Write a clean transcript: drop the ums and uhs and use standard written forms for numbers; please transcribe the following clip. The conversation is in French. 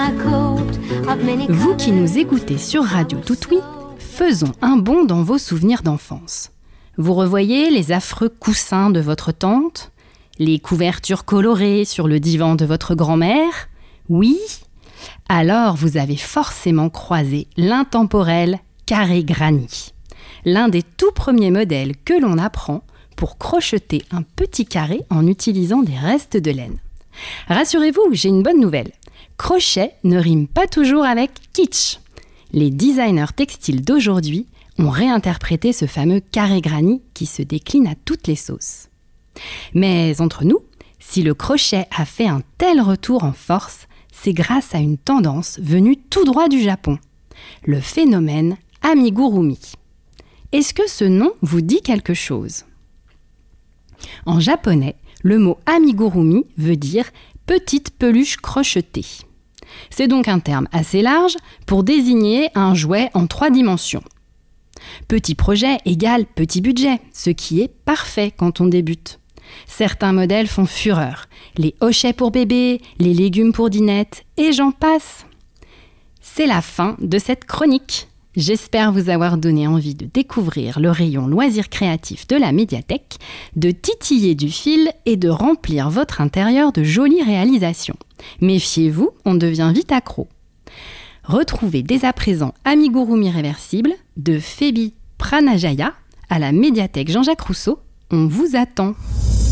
Vous qui nous écoutez sur Radio Toutoui, faisons un bond dans vos souvenirs d'enfance. Vous revoyez les affreux coussins de votre tante, les couvertures colorées sur le divan de votre grand-mère? Oui? Alors vous avez forcément croisé l'intemporel carré granny, l'un des tout premiers modèles que l'on apprend pour crocheter un petit carré en utilisant des restes de laine. Rassurez-vous, j'ai une bonne nouvelle. Crochet ne rime pas toujours avec kitsch. Les designers textiles d'aujourd'hui ont réinterprété ce fameux carré granny qui se décline à toutes les sauces. Mais entre nous, si le crochet a fait un tel retour en force, c'est grâce à une tendance venue tout droit du Japon, le phénomène amigurumi. Est-ce que ce nom vous dit quelque chose ? En japonais, le mot amigurumi veut dire « petite peluche crochetée ». C'est donc un terme assez large pour désigner un jouet en 3 dimensions. Petit projet égale petit budget, ce qui est parfait quand on débute. Certains modèles font fureur, les hochets pour bébé, les légumes pour dinette, et j'en passe. C'est la fin de cette chronique. J'espère vous avoir donné envie de découvrir le rayon loisirs créatifs de la médiathèque, de titiller du fil et de remplir votre intérieur de jolies réalisations. Méfiez-vous, on devient vite accro. Retrouvez dès à présent Amigurumi réversible de Phoebe Pranajaya à la médiathèque Jean-Jacques Rousseau. On vous attend.